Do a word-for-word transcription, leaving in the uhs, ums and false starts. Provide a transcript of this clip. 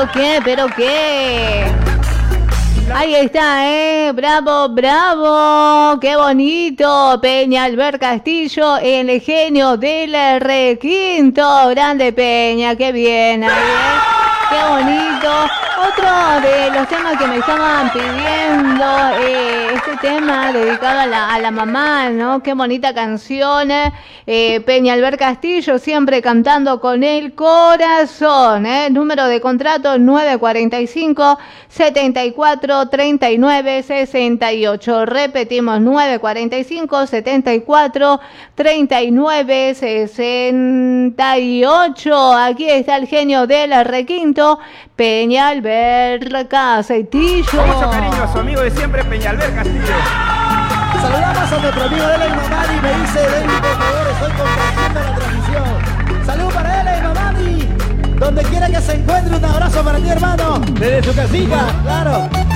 pero qué, pero qué. Ahí está, eh, bravo, bravo, qué bonito, Peñalver Castillo, el genio del requinto, grande Peña, qué bien, ahí, eh. Qué bonito. Otro de los temas que me estaban pidiendo, eh, este tema dedicado a la, a la mamá, ¿no? Qué bonita canción. Eh, Peñalver Castillo, siempre cantando con el corazón. ¿eh? Número de contrato nueve cuarenta y cinco, setenta y cuatro, treinta y nueve, sesenta y ocho. Repetimos, nueve cuarenta y cinco, setenta y cuatro, treinta y nueve, sesenta y ocho. Aquí está el genio del requinto, Peñalver Castillo. Con mucho cariño a su amigo de siempre, Peñalver Castillo. Saludamos a nuestro amigo Ela Imamadi, me dice David, por favor, estoy compartiendo la transmisión. Salud para Ela Imamadi, donde quiera que se encuentre, un abrazo para ti, hermano, desde su casita, claro.